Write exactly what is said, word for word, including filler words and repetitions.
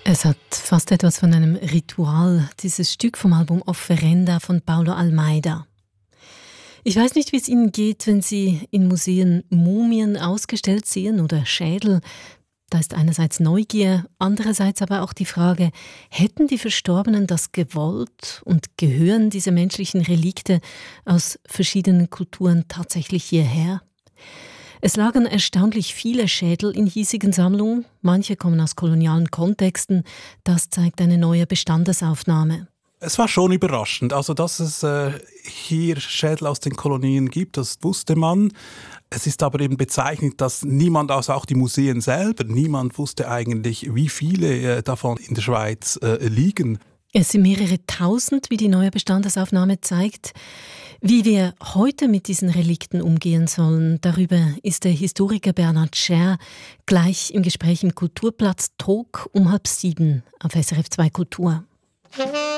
Es hat fast etwas von einem Ritual, dieses Stück vom Album Offerenda von Paulo Almeida. Ich weiß nicht, wie es Ihnen geht, wenn Sie in Museen Mumien ausgestellt sehen oder Schädel. Da ist einerseits Neugier, andererseits aber auch die Frage, hätten die Verstorbenen das gewollt und gehören diese menschlichen Relikte aus verschiedenen Kulturen tatsächlich hierher? Es lagen erstaunlich viele Schädel in hiesigen Sammlungen, manche kommen aus kolonialen Kontexten, das zeigt eine neue Bestandesaufnahme. Es war schon überraschend, also dass es äh, hier Schädel aus den Kolonien gibt, das wusste man. Es ist aber eben bezeichnend, dass niemand, also auch die Museen selber, niemand wusste eigentlich, wie viele äh, davon in der Schweiz äh, liegen. Es sind mehrere tausend, wie die neue Bestandesaufnahme zeigt. Wie wir heute mit diesen Relikten umgehen sollen, darüber ist der Historiker Bernhard Scher gleich im Gespräch im Kulturplatz Talk um halb sieben auf S R F zwei Kultur.